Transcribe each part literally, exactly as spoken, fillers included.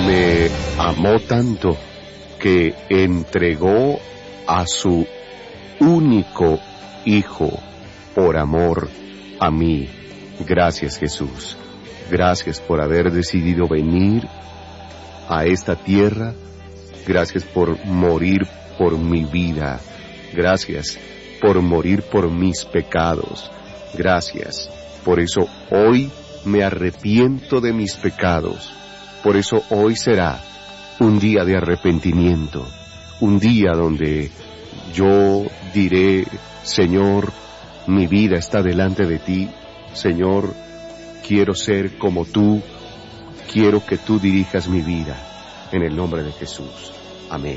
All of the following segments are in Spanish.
me amó tanto que entregó a su único Hijo por amor a mí. Gracias, Jesús. Gracias por haber decidido venir a esta tierra. Gracias por morir por mi vida. Gracias por morir por mis pecados. Gracias. Por eso hoy me arrepiento de mis pecados. Por eso hoy será un día de arrepentimiento. Un día donde yo diré: Señor, mi vida está delante de ti. Señor, quiero ser como tú. Quiero que tú dirijas mi vida. En el nombre de Jesús. Amén.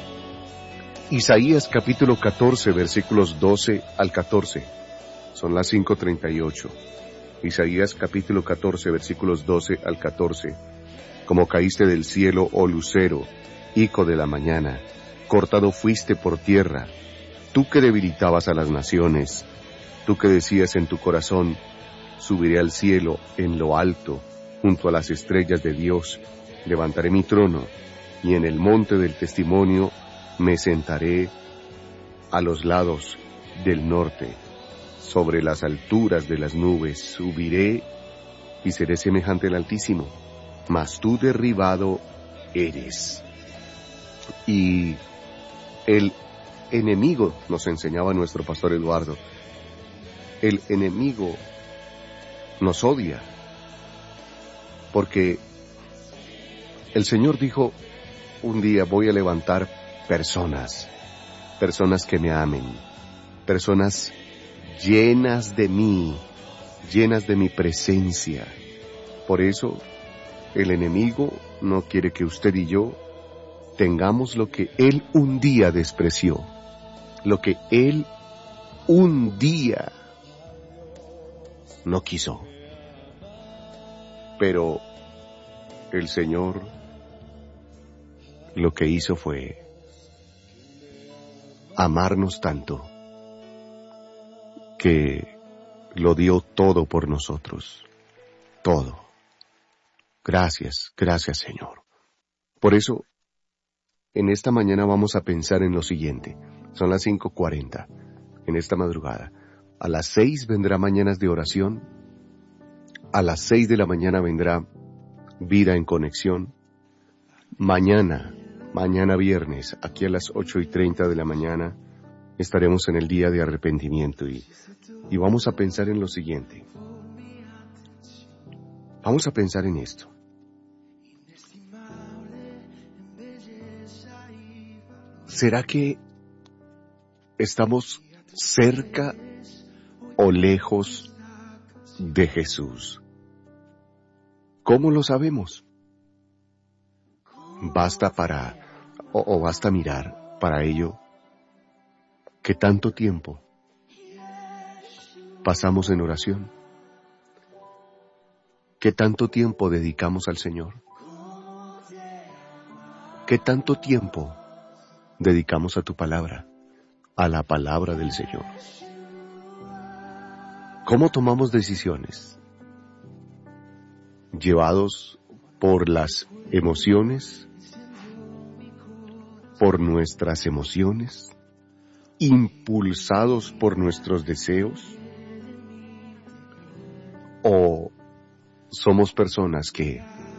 Isaías capítulo catorce, versículos doce al catorce. Son las cinco treinta y ocho. Isaías capítulo catorce, versículos doce al catorce. Como caíste del cielo, oh lucero, hijo de la mañana, cortado fuiste por tierra, tú que debilitabas a las naciones, tú que decías en tu corazón: subiré al cielo en lo alto, junto a las estrellas de Dios, levantaré mi trono, y en el monte del testimonio me sentaré a los lados del norte, sobre las alturas de las nubes subiré y seré semejante al Altísimo, mas tú derribado eres. Y el enemigo, nos enseñaba nuestro pastor Eduardo, el enemigo nos odia, porque el Señor dijo un día: voy a levantar personas, personas que me amen, personas llenas de mí, llenas de mi presencia. Por eso el enemigo no quiere que usted y yo tengamos lo que él un día despreció, lo que él un día no quiso. Pero el Señor lo que hizo fue amarnos tanto que lo dio todo por nosotros, todo. Gracias, gracias, Señor. Por eso, en esta mañana vamos a pensar en lo siguiente. Son las cinco cuarenta, en esta madrugada. A las seis vendrá Mañanas de Oración. A las seis de la mañana vendrá Vida en Conexión. Mañana, mañana viernes, aquí a las ocho y treinta de la mañana, estaremos en el día de arrepentimiento y, y vamos a pensar en lo siguiente. Vamos a pensar en esto. ¿Será que estamos cerca o lejos de Jesús? ¿Cómo lo sabemos? Basta para, o, o basta mirar para ello, que tanto tiempo pasamos en oración, que tanto tiempo dedicamos al Señor, que tanto tiempo dedicamos a tu palabra, a la palabra del Señor. ¿Cómo tomamos decisiones? ¿Llevados por las emociones? ¿Por nuestras emociones? ¿Impulsados por nuestros deseos? ¿O somos personas que